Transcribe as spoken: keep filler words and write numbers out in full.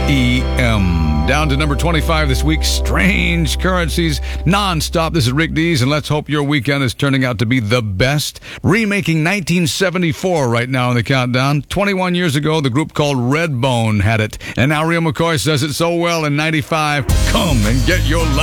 E M. Down to number twenty-five this week, Strange Currencies, Non-Stop. This is Rick Dees, and let's hope your weekend is turning out to be the best. Remaking nineteen seventy-four right now in the countdown. twenty-one years ago, the group called Redbone had it. And now Rio McCoy says it so well in ninety-five. Come and get your love.